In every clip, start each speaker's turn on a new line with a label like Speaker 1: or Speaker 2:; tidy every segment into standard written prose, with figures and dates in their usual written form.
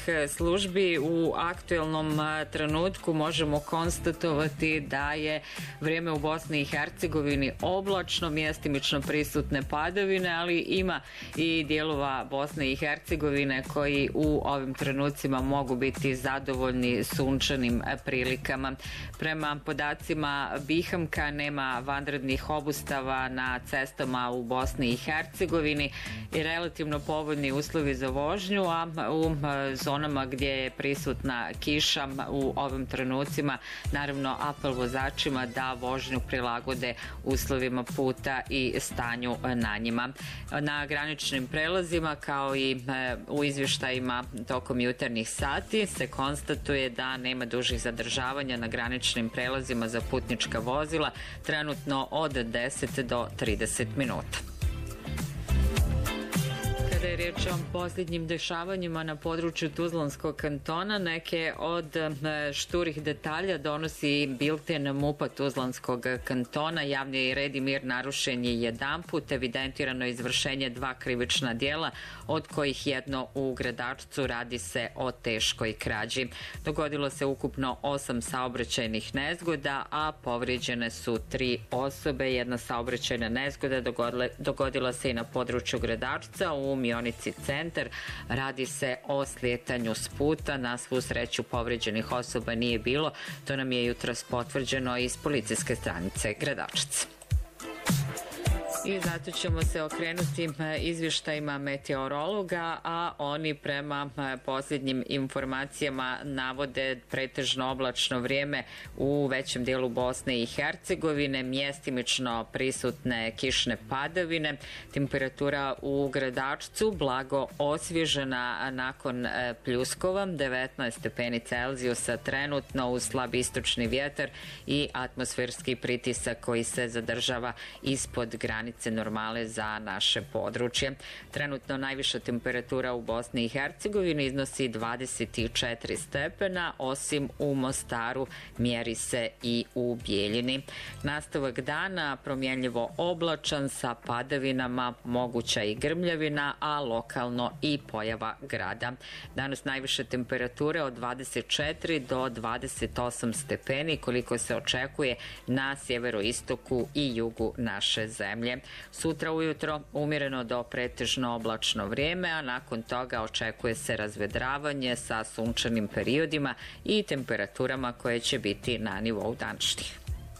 Speaker 1: službi u aktuelnom trenutku možemo konstatovati da je vrijeme u Bosni i Hercegovini oblačno, mjestimično prisutne padavine, ali ima i dijelova Bosne i Hercegovine koji u ovim trenucima mogu biti zadovoljni sunčanim prilikama. Prema podacima Bihamka nema vanrednih obustava na cestama u Bosni i Hercegovini i relativno povoljni uslovi za vožnju, a u zonama gdje je prisutna kiša u ovim trenucima naravno apel vozačima da vožnju prilagode uslovima puta i stanju na njima. Na graničnim prelazima kao i u izvještajima tokom jutarnjih sati se konstatuje da nema dužih zadržavanja na graničnim prelazima za putnička vozila, trenutno od 10 do 30 minuta. Kada je riječ o posljednjim dešavanjima na području Tuzlanskog kantona, neke od šturih detalja donosi bilten MUP-a Tuzlanskog kantona. Javni red i mir narušen je jedanput, evidentirano izvršenje 2 krivična djela, od kojih jedno u Gradačcu, radi se o teškoj krađi. Dogodilo se ukupno 8 saobraćajnih nezgoda, a povrijeđene su 3 osobe. Jedna saobraćajna nezgoda dogodila se i na području Gradačca u Mionici centar. Radi se o slijetanju s puta. Na svu sreću povrijeđenih osoba nije bilo. To nam je jutros potvrđeno iz policijske stanice Gradačac. I zato ćemo se okrenuti izvještajima meteorologa, a oni prema posljednjim informacijama navode pretežno oblačno vrijeme u većem dijelu Bosne i Hercegovine, mjestimično prisutne kišne padavine, temperatura u Gradačcu blago osvježena nakon pljuskova, 19 stepeni Celzijusa trenutno uz slab istočni vjetar i atmosferski pritisak koji se zadržava ispod granice normale za naše područje. Trenutno najviša temperatura u Bosni i Hercegovini iznosi 24 stepena, osim u Mostaru mjeri se i u Bijeljini. Nastavak dana promjenljivo oblačan sa padavinama, moguća i grmljavina, a lokalno i pojava grada. Danas najviše temperature od 24 do 28 stepeni koliko se očekuje na sjeveroistoku i jugu naše zemlje. Sutra ujutro umjereno do pretežno oblačno vrijeme, a nakon toga očekuje se razvedravanje sa sunčanim periodima i temperaturama koje će biti na nivou današnjih.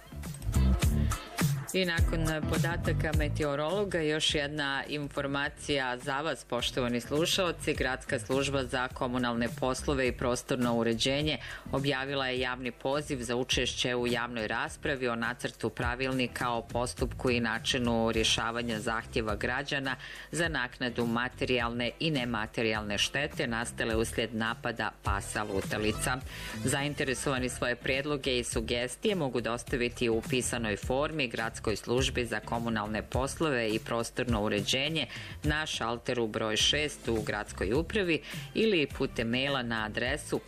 Speaker 1: I nakon podataka meteorologa još jedna informacija za vas, poštovani slušaoci. Gradska služba za komunalne poslove i prostorno uređenje objavila je javni poziv za učešće u javnoj raspravi o nacrtu pravilnika o postupku i načinu rješavanja zahtjeva građana za naknadu materijalne i nematerijalne štete nastale uslijed napada pasa lutalica. Zainteresovani svoje prijedloge i sugestije mogu dostaviti u pisanoj formi Gradskoj službi za komunalne poslove i prostorno uređenje na šalteru broj 6 u gradskoj upravi ili putem maila na adresu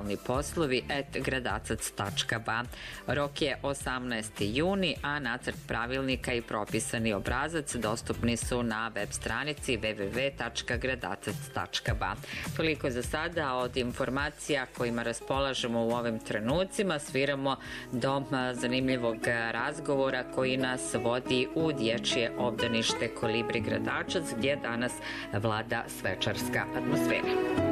Speaker 1: komunalniposlovi@gradacac.ba. Rok je 18. juni, a nacrt pravilnika i propisani obrazac dostupni su na web stranici www.gradacac.ba. Toliko za sada od informacija kojima raspolažemo u ovim trenucima. Sviramo do zanimljivog razgovora koji nas vodi u dječje obdanište Kolibri Gradačac, gdje danas vlada svečarska atmosfera.